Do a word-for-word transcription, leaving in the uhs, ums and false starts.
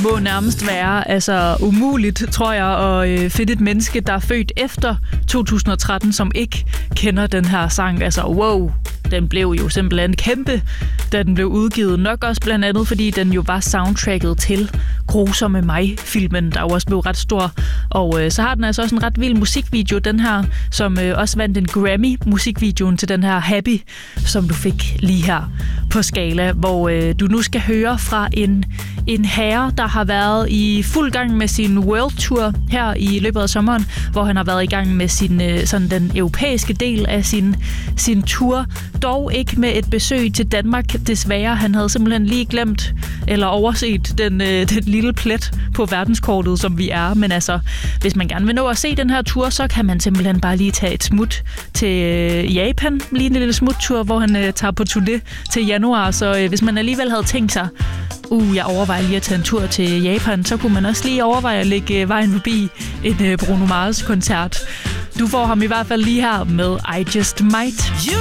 må nærmest være altså umuligt, tror jeg, at øh, finde et menneske, der er født efter to tusind og tretten, som ikke kender den her sang. Altså, wow, den blev jo simpelthen kæmpe, da den blev udgivet. Nok også blandt andet, fordi den jo var soundtracket til Grusomme mig-filmen, der jo også blev ret stor. Og øh, så har den altså også en ret vild musikvideo, den her, som øh, også vandt en Grammy-musikvideoen til den her Happy, som du fik lige her på Skala, hvor øh, du nu skal høre fra en, en herre, der har været i fuld gang med sin World Tour her i løbet af sommeren, hvor han har været i gang med sin, øh, sådan den europæiske del af sin, sin tour. Dog ikke med et besøg til Danmark, desværre. Han havde simpelthen lige glemt eller overset den, øh, den lille plet på verdenskortet, som vi er. Men altså, hvis man gerne vil nå at se den her tur, så kan man simpelthen bare lige tage et smut til øh, Japan. Lige en lille smuttur, hvor han øh, tager på turné til januar. Så øh, hvis man alligevel havde tænkt sig, uh, jeg overvejer lige at tage en tur til Japan, så kunne man også lige overveje at lægge øh, vejen forbi en øh, Bruno Mars-koncert. Du får ham i hvert fald lige her med I Just Might.